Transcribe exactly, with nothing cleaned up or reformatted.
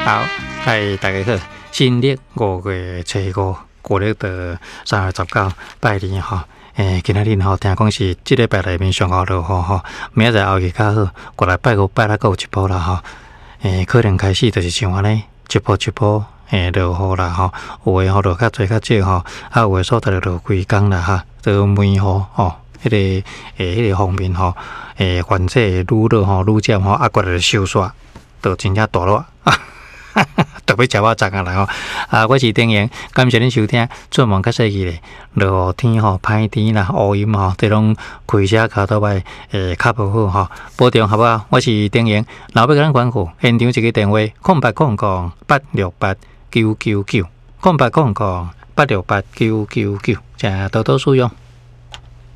好，嗨，大家好，新历五月初五，国历的三月十九，拜年哈。诶，今仔日吼，听讲是即礼拜内面上好落雨吼，明仔载后日较好，过来拜五拜六个有一波啦吼。诶，可能开始就是像安尼，一波一波诶落雨啦吼，有诶吼落较侪较少吼，啊有诶所在就落几工啦哈，都梅雨吼，迄、那个诶，迄、那个方面吼，诶，反正愈落吼愈渐吼，啊过来就收煞，都真正大热。特别食饱赞啊啦吼！啊，我是丁阳，感谢恁收听。做梦较细个咧，落雨天吼、歹天啦、乌阴吼，这种开车卡倒摆诶较无好吼。保重好不好？我是丁阳，老要甲咱关护，现场一个电话：空八空空八六八九九九，空八空空八六八九九九，请多多使用。